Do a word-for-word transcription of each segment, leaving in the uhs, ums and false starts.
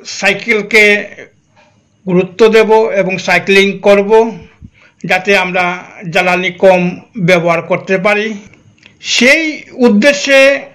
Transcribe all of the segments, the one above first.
সাইকেলকে গুরুত্ব দেব এবং সাইক্লিং করব যাতে আমরা জ্বালানি কম ব্যবহার করতে পারি। সেই উদ্দেশ্যে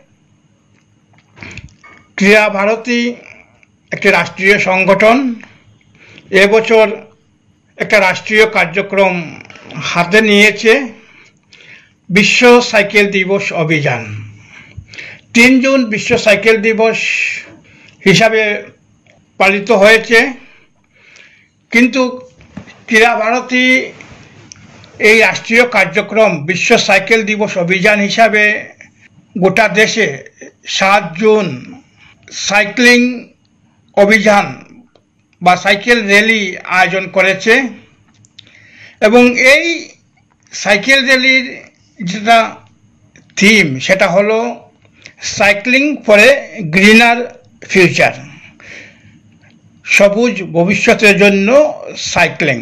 ক্রীড়া ভারতী একটি রাষ্ট্রীয় সংগঠন এবছর একটা রাষ্ট্রীয় কার্যক্রম হাতে নিয়েছে, বিশ্ব সাইকেল দিবস অভিযান। তিন জুন বিশ্ব সাইকেল দিবস হিসাবে পালিত হয়েছে, কিন্তু ক্রীড়া ভারতী এই রাষ্ট্রীয় কার্যক্রম বিশ্ব সাইকেল দিবস অভিযান হিসাবে গোটা দেশে সাত জুন সাইক্লিং অভিযান বা সাইকেল র্যালি আয়োজন করেছে এবং এই সাইকেল র্যালির যেটা থিম সেটা হলো cycling for a greener future, সবুজ ভবিষ্যতের জন্য সাইক্লিং।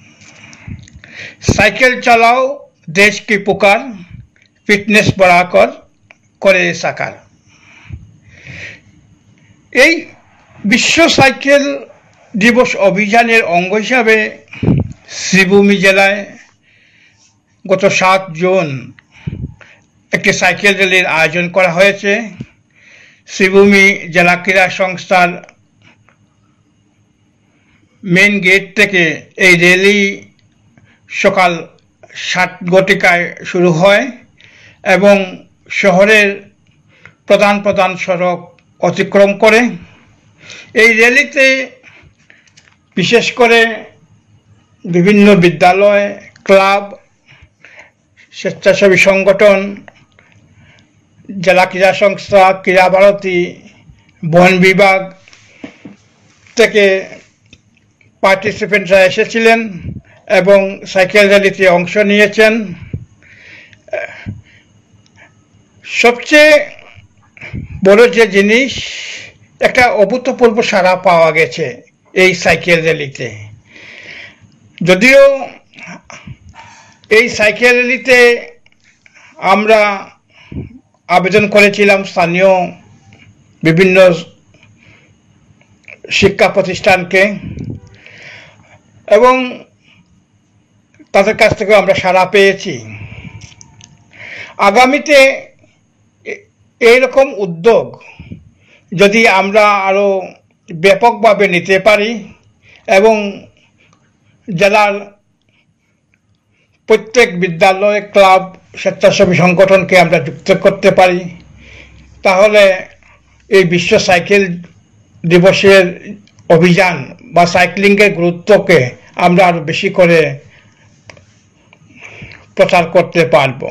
साइकिल चलाओ देश की पुकार, फिटनेस बढ़ाकर करे साकार। এই বিশ্ব সাইকেল দিবস অভিযানের অঙ্গ হিসাবে শ্রীভূমি জেলায় গত সাত জুন একটি সাইকেল র্যালির আয়োজন করা হয়েছে। শ্রীভূমি জেলা ক্রীড়া সংস্থার মেন গেট থেকে এই র্যালি সকাল সাত ঘটিকায় শুরু হয় এবং শহরের প্রধান প্রধান সড়ক অতিক্রম করে। এই র্যালিতে বিশেষ করে বিভিন্ন বিদ্যালয়, ক্লাব, স্বেচ্ছাসেবী সংগঠন, জেলা ক্রীড়া সংস্থা, ক্রীড়া ভারতী, বন বিভাগ থেকে পার্টিসিপেন্টরা এসেছিলেন এবং সাইকেল র্যালিতে অংশ নিয়েছেন। সবচেয়ে বড় যে জিনিস, একটা অভূতপূর্ব সাড়া পাওয়া গেছে এই সাইকেল র্যালিতে। যদিও এই সাইকেল র্যালিতে আমরা আবেদন করেছিলাম স্থানীয় বিভিন্ন শিক্ষা প্রতিষ্ঠানকে এবং তাদের কাছ থেকে আমরা সাড়া পেয়েছি। আগামীতে এইরকম উদ্যোগ যদি আমরা আরও ব্যাপকভাবে নিতে পারি এবং জেলার প্রত্যেক বিদ্যালয়, ক্লাব, স্বেচ্ছাসেবী সংগঠনকে আমরা যুক্ত করতে পারি, তাহলে এই বিশ্ব সাইকেল দিবসের অভিযান বা সাইক্লিংয়ের গুরুত্বকে আমরা আরও বেশি করে প্রচার করতে পারব।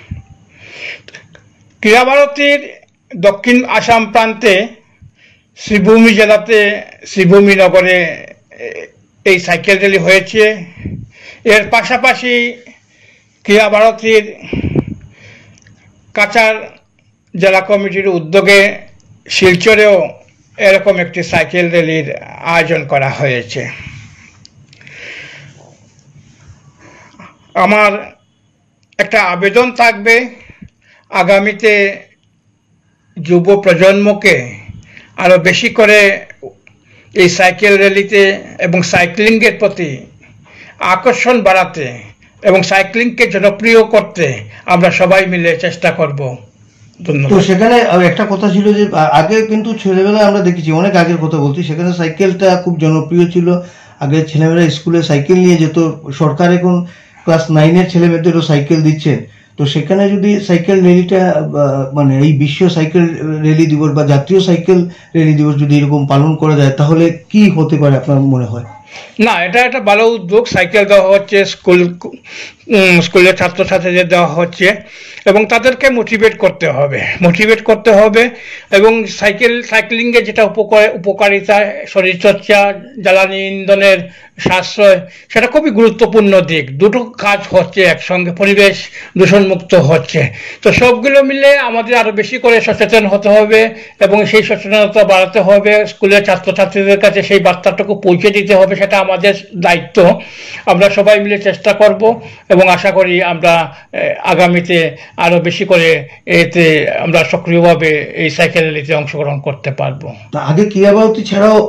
ক্রীড়া ভারতীর দক্ষিণ আসাম প্রান্তে শ্রীভূমি জেলাতে শ্রীভূমি নগরে এই সাইকেল র্যালি হয়েছে। এর পাশাপাশি ক্রীড়া ভারতীর কাছাড় জেলা কমিটির উদ্যোগে শিলচরেও এরকম একটি সাইকেল র্যালির আয়োজন করা হয়েছে। আমার একটা আবেদন থাকবে, আগামীতে যুব প্রজন্মকে আরও বেশি করে এই সাইকেল র্যালিতে এবং সাইক্লিংয়ের প্রতি আকর্ষণ বাড়াতে এবং সাইক্লিংকে জনপ্রিয় করতে আমরা সবাই মিলে চেষ্টা করব। তো সেখানে একটা কথা ছিল যে আগে কিন্তু ছেলেবেলায় আমরা দেখেছি, অনেক আগের কথা বলছি, সেখানে সাইকেলটা খুব জনপ্রিয় ছিল। আগে ছেলেমেয়েরা স্কুলে সাইকেল নিয়ে যেত। সরকার এখন ক্লাস নাইনের ছেলে মেয়েদেরও সাইকেল দিচ্ছেন। তো সেখানে যদি সাইকেল র্যালিটা মানে এই বিশ্ব সাইকেল র্যালি দিবস বা জাতীয় সাইকেল র্যালি দিবস যদি এরকম পালন করা যায় তাহলে কি হতে পারে আপনার মনে হয়? না, এটা একটা ভালো উদ্যোগ। সাইকেল দেওয়া হচ্ছে, স্কুল স্কুলের ছাত্রছাত্রীদের দেওয়া হচ্ছে এবং তাদেরকে মোটিভেট করতে হবে মোটিভেট করতে হবে এবং সাইকেল সাইক্লিংয়ের যেটা উপকার উপকারিতা, শরীরচর্চা, জ্বালানি ইন্ধনের সাশ্রয়, সেটা খুবই গুরুত্বপূর্ণ দিক। দুটো কাজ হচ্ছে একসঙ্গে, পরিবেশ দূষণমুক্ত হচ্ছে। তো সবগুলো মিলে আমাদের আরও বেশি করে সচেতন হতে হবে এবং সেই সচেতনতা বাড়াতে হবে। স্কুলের ছাত্রছাত্রীদের কাছে সেই বার্তাটুকু পৌঁছে দিতে হবে, সেটা আমাদের দায়িত্ব। আমরা সবাই মিলে চেষ্টা করব এবং আশা করি আমরা আগামীতে আরও বেশি করে এতে আমরা সক্রিয়ভাবে এই সাইকেল র্যালিতে অংশগ্রহণ করতে পারবো। আগে ক্রীড়া ভারতী ছাড়াও